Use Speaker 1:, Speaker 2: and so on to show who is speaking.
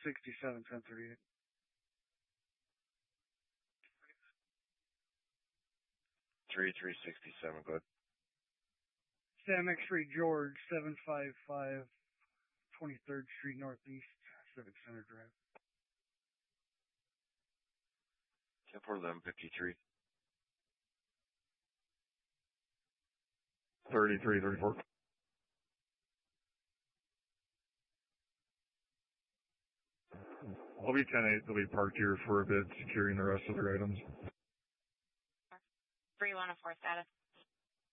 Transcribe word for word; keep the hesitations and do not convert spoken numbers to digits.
Speaker 1: sixty-seven, ten thirty-eight.
Speaker 2: Three three sixty-seven. Good.
Speaker 1: Sam X-Ray George, seven five five, twenty-third Street Northeast, Civic Center Drive.
Speaker 2: Temple eleven fifty-three.
Speaker 3: thirty-three thirty-four. I'll be ten eight. They'll be parked here for a bit, securing the rest of their items.
Speaker 4: three one oh four status.